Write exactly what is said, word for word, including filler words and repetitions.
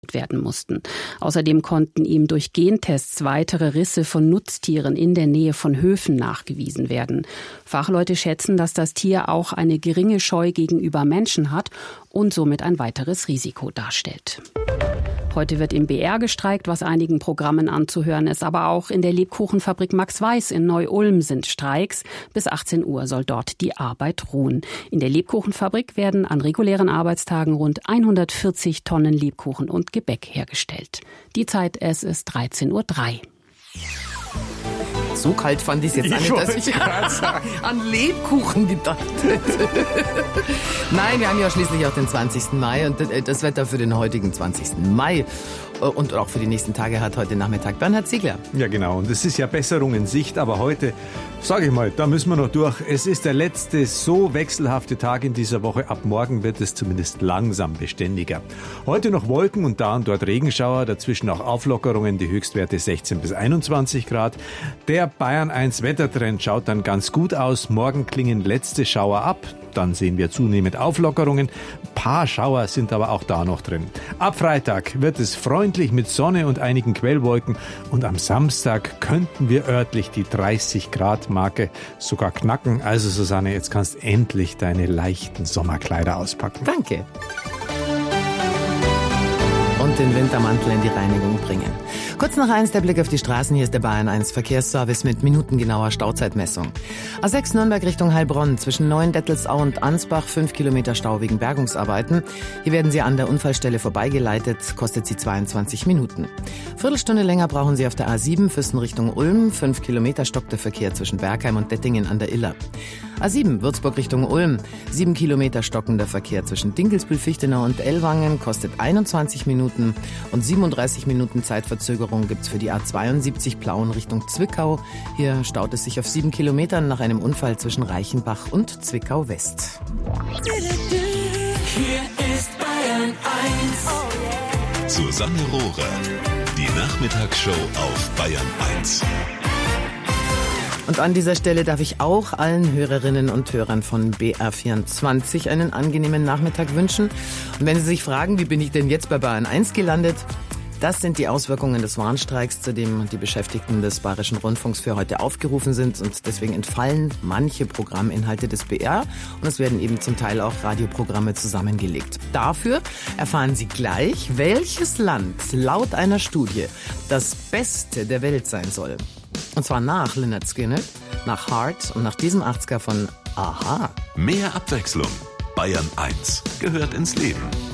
werden mussten. Außerdem konnten ihm durch Gentests weitere Risse von Nutztieren in der Nähe von Höfen nachgewiesen werden. Fachleute schätzen, dass das Tier auch eine geringe Scheu gegenüber Menschen hat und somit ein weiteres Risiko darstellt. Heute wird im B R gestreikt, was einigen Programmen anzuhören ist. Aber auch in der Lebkuchenfabrik Max Weiß in Neu-Ulm sind Streiks. Bis achtzehn Uhr soll dort die Arbeit ruhen. In der Lebkuchenfabrik werden an regulären Arbeitstagen rund hundertvierzig Tonnen Lebkuchen und Gebäck hergestellt. Die Zeit, es ist dreizehn Uhr drei. So kalt fand ich es jetzt ich nicht, dass ich an Lebkuchen gedacht hätte. Nein, wir haben ja schließlich auch den zwanzigsten Mai und das Wetter für den heutigen zwanzigsten Mai und auch für die nächsten Tage hat heute Nachmittag Bernhard Ziegler. Ja genau, und es ist ja Besserung in Sicht, aber heute, sage ich mal, da müssen wir noch durch. Es ist der letzte so wechselhafte Tag in dieser Woche. Ab morgen wird es zumindest langsam beständiger. Heute noch Wolken und da und dort Regenschauer, dazwischen auch Auflockerungen, die Höchstwerte sechzehn bis einundzwanzig Grad. Der Bayern eins Wettertrend schaut dann ganz gut aus. Morgen klingen letzte Schauer ab. Dann sehen wir zunehmend Auflockerungen. Ein paar Schauer sind aber auch da noch drin. Ab Freitag wird es freundlich mit Sonne und einigen Quellwolken. Und am Samstag könnten wir örtlich die dreißig Grad Marke sogar knacken. Also Susanne, jetzt kannst endlich deine leichten Sommerkleider auspacken. Danke. Und den Wintermantel in die Reinigung bringen. Kurz nach eins der Blick auf die Straßen. Hier ist der Bayern eins Verkehrsservice mit minutengenauer Stauzeitmessung. A sechs Nürnberg Richtung Heilbronn zwischen Neuendettelsau und Ansbach fünf Kilometer Stau wegen Bergungsarbeiten. Hier werden Sie an der Unfallstelle vorbeigeleitet, kostet Sie zweiundzwanzig Minuten. Viertelstunde länger brauchen Sie auf der A sieben Füssen Richtung Ulm. fünf Kilometer stockt der Verkehr zwischen Bergheim und Dettingen an der Iller. A sieben Würzburg Richtung Ulm. sieben Kilometer stockender Verkehr zwischen Dinkelsbühl-Fichtenau und Ellwangen kostet einundzwanzig Minuten und siebenunddreißig Minuten Zeitverzögerung gibt's für die A zweiundsiebzig Plauen Richtung Zwickau. Hier staut es sich auf sieben Kilometern nach einem Unfall zwischen Reichenbach und Zwickau West. Hier ist Bayern eins. Susanne Rohrer, die Nachmittagsshow auf Bayern eins. Und an dieser Stelle darf ich auch allen Hörerinnen und Hörern von B R vierundzwanzig einen angenehmen Nachmittag wünschen. Und wenn Sie sich fragen, wie bin ich denn jetzt bei Bayern eins gelandet? Das sind die Auswirkungen des Warnstreiks, zu dem die Beschäftigten des Bayerischen Rundfunks für heute aufgerufen sind. Und deswegen entfallen manche Programminhalte des B R. Und es werden eben zum Teil auch Radioprogramme zusammengelegt. Dafür erfahren Sie gleich, welches Land laut einer Studie das Beste der Welt sein soll. Und zwar nach Lynyrd Skynyrd, nach Heart und nach diesem achtziger von Aha. Mehr Abwechslung. Bayern eins gehört ins Leben.